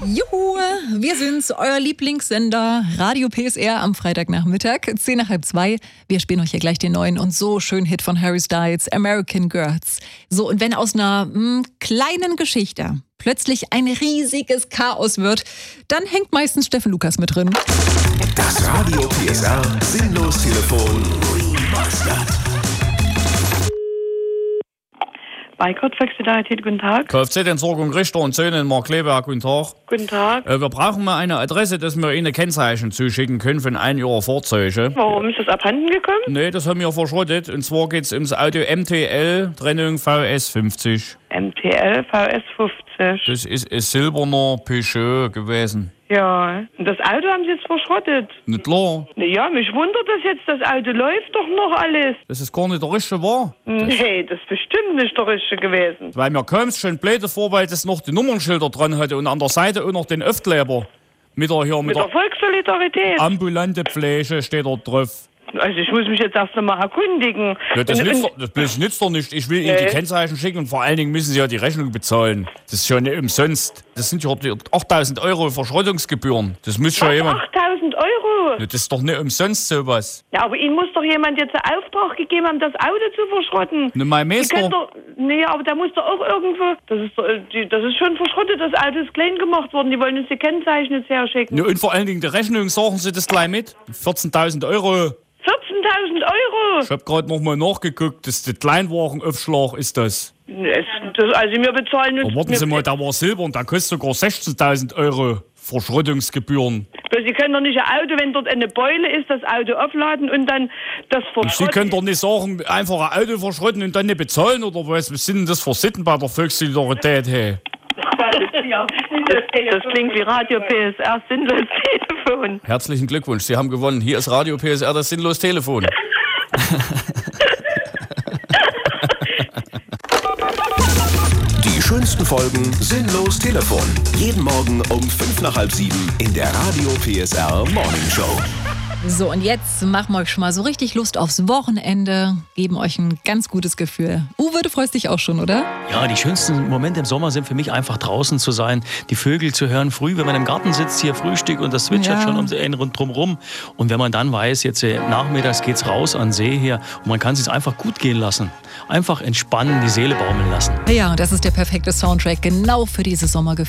Juhu, wir sind's, euer Lieblingssender Radio PSR am Freitagnachmittag, 1:10 Wir spielen euch hier gleich den neuen und so schönen Hit von Harry Styles, American Girls. So, und wenn aus einer kleinen Geschichte plötzlich ein riesiges Chaos wird, dann hängt meistens Steffen Lukas mit drin. Das Radio PSR Sinnlos-Telefon Remastered. Beikert Flexibilität, guten Tag. Kfz-Entsorgung Richter und Söhne in Markleberg, guten Tag. Guten Tag. Wir brauchen mal eine Adresse, dass wir Ihnen Kennzeichen zuschicken können von einem Ihrer Fahrzeuge. Warum ist das abhanden gekommen? Nee, das haben wir verschrottet. Und zwar geht es ums Auto MTL, Trennung VS50. MTL VS 50. Das ist ein silberner Peugeot gewesen. Ja, und das Auto haben Sie jetzt verschrottet? Nicht klar. Ja, mich wundert das jetzt, das Auto läuft doch noch alles. Das ist gar nicht der richtige war. Nee, das ist bestimmt nicht der richtige gewesen. Weil mir kommt's schon blöde vor, weil das noch die Nummernschilder dran hatte und an der Seite auch noch den Öftkleber. Mit der Volkssolidarität. ambulante Pflege steht da drauf. Also ich muss mich jetzt erst einmal erkundigen. Ja, das nützt doch nicht. Ich will Ihnen die Kennzeichen schicken und vor allen Dingen müssen Sie ja die Rechnung bezahlen. Das ist ja nicht umsonst. Das sind ja 8.000 € Verschrottungsgebühren. Das muss schon jemand... 8.000 €? Ja, das ist doch nicht umsonst sowas. Ja, aber Ihnen muss doch jemand jetzt einen Auftrag gegeben haben, das Auto zu verschrotten. Ne, mein Meister... Nee, aber da muss doch auch irgendwo... Das ist schon verschrottet, das Auto ist klein gemacht worden. Die wollen uns die Kennzeichen jetzt herschicken. Ja, und vor allen Dingen die Rechnung, sagen Sie das gleich mit. 14.000 €. 14.000 €? Ich habe gerade noch mal nachgeguckt, das ist der Kleinwagenaufschlag ist das. Also wir bezahlen... Aber warten Sie mal, da war Silber und da kostet sogar 16.000 € Verschrottungsgebühren. Sie können doch nicht ein Auto, wenn dort eine Beule ist, das Auto aufladen und dann das verschrotten. Sie können doch nicht sagen, einfach ein Auto verschrotten und dann nicht bezahlen, oder was? Was sind denn das für Sitten bei der Volkssolidarität, hey? Das klingt wie Radio PSR Sinnlos-Telefon. Herzlichen Glückwunsch, Sie haben gewonnen. Hier ist Radio PSR das Sinnlos-Telefon. Die schönsten Folgen Sinnlos-Telefon. Jeden Morgen um 6:55 in der Radio PSR Morning Show. So, und jetzt machen wir euch schon mal so richtig Lust aufs Wochenende, geben euch ein ganz gutes Gefühl. Uwe, du freust dich auch schon, oder? Ja, die schönsten Momente im Sommer sind für mich einfach draußen zu sein, die Vögel zu hören, früh, wenn man im Garten sitzt, hier Frühstück und das zwitschert schon um einen drumherum. Und wenn man dann weiß, jetzt nachmittags geht's raus an den See hier und man kann es sich einfach gut gehen lassen. Einfach entspannen, die Seele baumeln lassen. Ja, und das ist der perfekte Soundtrack genau für diese Sommergefühle.